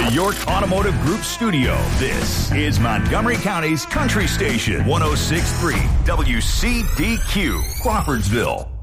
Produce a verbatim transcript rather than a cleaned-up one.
York Automotive Group studio, this is Montgomery County's Country Station, one oh six point three W C D Q, Crawfordsville.